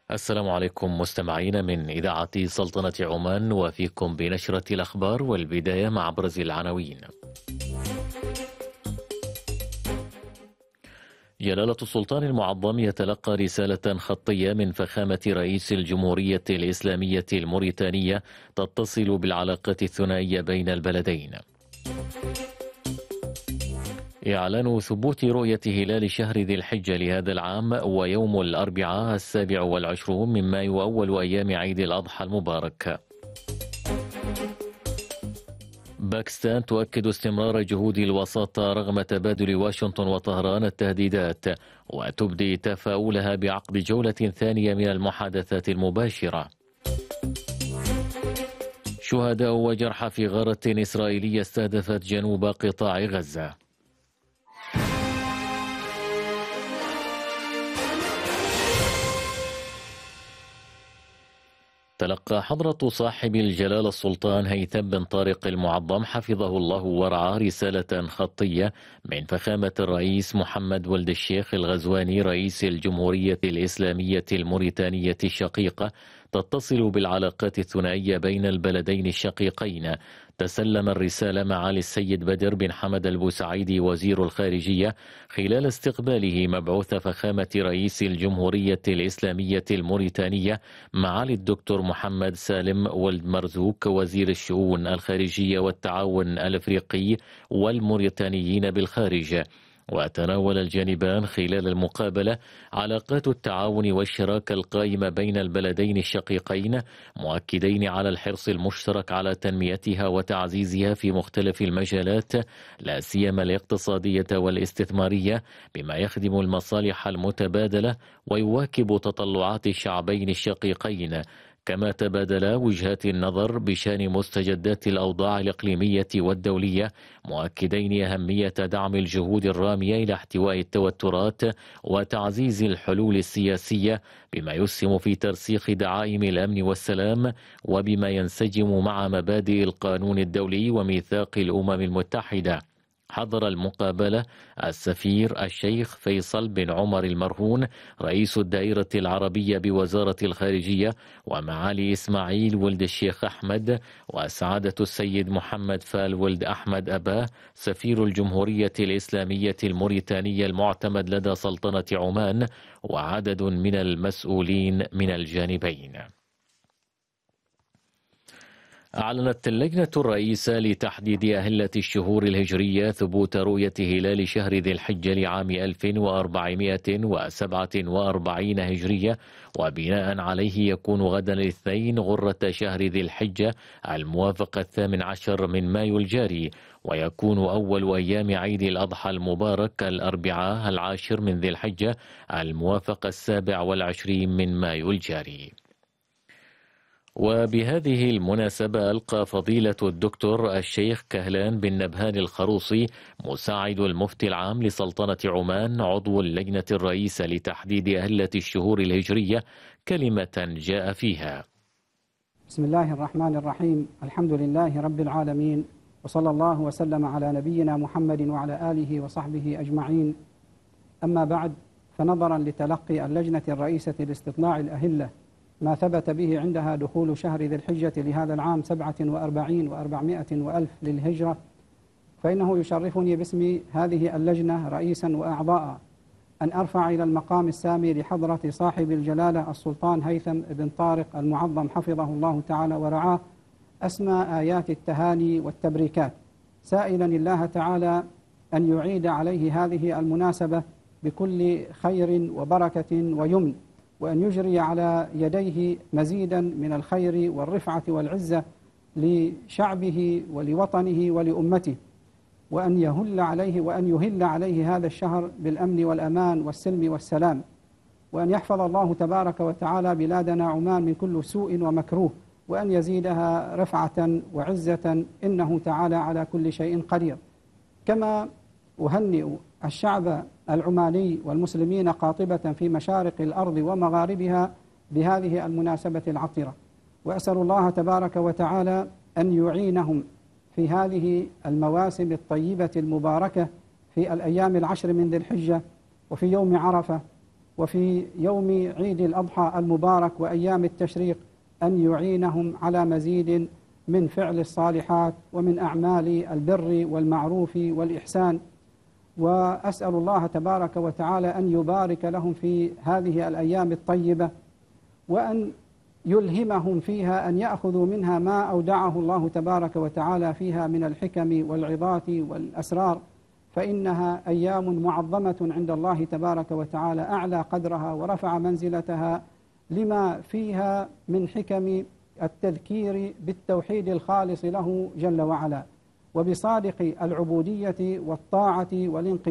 السلام عليكم مستمعين من إذاعة سلطنة عمان، وفيكم بنشرة الأخبار، والبداية مع أبرز العناوين. جلالة السلطان المعظم يتلقى رسالة خطية من فخامة رئيس الجمهورية الإسلامية الموريتانية تتصل بالعلاقات الثنائية بين البلدين. إعلان ثبوت رؤية هلال شهر ذي الحجة لهذا العام، ويوم الأربعاء 27 من مايو أول أيام عيد الأضحى المبارك. باكستان تؤكد استمرار جهود الوساطة رغم تبادل واشنطن وطهران التهديدات، وتبدي تفاؤلها بعقد جولة ثانية من المحادثات المباشرة. شهداء وجرحى في غارة إسرائيلية استهدفت جنوب قطاع غزة. تلقى حضرة صاحب الجلالة السلطان هيثم بن طارق المعظم حفظه الله ورعاه رسالة خطية من فخامة الرئيس محمد ولد الشيخ الغزواني رئيس الجمهورية الإسلامية الموريتانية الشقيقة تتصل بالعلاقات الثنائية بين البلدين الشقيقين. تسلم الرسالة معالي السيد بدر بن حمد البوسعيدي وزير الخارجية خلال استقباله مبعوث فخامة رئيس الجمهورية الإسلامية الموريتانية معالي الدكتور محمد سالم ولد مرزوق وزير الشؤون الخارجية والتعاون الأفريقي والموريتانيين بالخارج. وتناول الجانبان خلال المقابلة علاقات التعاون والشراكة القائمة بين البلدين الشقيقين، مؤكدين على الحرص المشترك على تنميتها وتعزيزها في مختلف المجالات، لا سيما الاقتصادية والاستثمارية، بما يخدم المصالح المتبادلة ويواكب تطلعات الشعبين الشقيقين. كما تبادلا وجهات النظر بشان مستجدات الأوضاع الإقليمية والدولية، مؤكدين أهمية دعم الجهود الرامية إلى احتواء التوترات وتعزيز الحلول السياسية، بما يسهم في ترسيخ دعائم الأمن والسلام، وبما ينسجم مع مبادئ القانون الدولي وميثاق الأمم المتحدة. حضر المقابلة السفير الشيخ فيصل بن عمر المرهون رئيس الدائرة العربية بوزارة الخارجية، ومعالي إسماعيل ولد الشيخ أحمد، وسعادة السيد محمد فال ولد أحمد أباه سفير الجمهورية الإسلامية الموريتانية المعتمد لدى سلطنة عمان، وعدد من المسؤولين من الجانبين. أعلنت اللجنة الرئيسة لتحديد أهلة الشهور الهجرية ثبوت رؤية هلال شهر ذي الحجة لعام 1447 هجرية، وبناء عليه يكون غدا الاثنين غرة شهر ذي الحجة الموافق 18 من مايو الجاري، ويكون أول أيام عيد الأضحى المبارك الأربعاء 10 من ذي الحجة الموافق 27 من مايو الجاري. وبهذه المناسبة ألقى فضيلة الدكتور الشيخ كهلان بن نبهان الخروصي مساعد المفتي العام لسلطنة عمان عضو اللجنة الرئيسة لتحديد أهلة الشهور الهجرية كلمة جاء فيها: بسم الله الرحمن الرحيم، الحمد لله رب العالمين، وصلى الله وسلم على نبينا محمد وعلى آله وصحبه أجمعين. أما بعد، فنظرا لتلقي اللجنة الرئيسة لاستطلاع الأهلة ما ثبت به عندها دخول شهر ذي الحجة لهذا العام 47 و400 وألف للهجرة، فإنه يشرفني باسم هذه اللجنة رئيسا وأعضاء أن أرفع إلى المقام السامي لحضرة صاحب الجلالة السلطان هيثم بن طارق المعظم حفظه الله تعالى ورعاه أسمى آيات التهاني والتبريكات، سائلا الله تعالى أن يعيد عليه هذه المناسبة بكل خير وبركة ويمن، وأن يجري على يديه مزيدا من الخير والرفعة والعزة لشعبه ولوطنه ولأمته، وأن يهل عليه هذا الشهر بالأمن والأمان والسلم والسلام، وأن يحفظ الله تبارك وتعالى بلادنا عمان من كل سوء ومكروه، وأن يزيدها رفعة وعزة، إنه تعالى على كل شيء قدير. كما أهنئ الشعب العماني والمسلمين قاطبة في مشارق الأرض ومغاربها بهذه المناسبة العطرة، وأسأل الله تبارك وتعالى أن يعينهم في هذه المواسم الطيبة المباركة في الأيام 10 من ذي الحجة وفي يوم عرفة، وفي يوم عيد الأضحى المبارك وأيام التشريق أن يعينهم على مزيد من فعل الصالحات ومن أعمال البر والمعروف والإحسان. وأسأل الله تبارك وتعالى أن يبارك لهم في هذه الأيام الطيبة، وأن يلهمهم فيها أن يأخذوا منها ما أودعه الله تبارك وتعالى فيها من الحكم والعظات والأسرار، فإنها أيام معظمة عند الله تبارك وتعالى، أعلى قدرها ورفع منزلتها لما فيها من حكم التذكير بالتوحيد الخالص له جل وعلا، وبصادق العبودية والطاعة والانقياد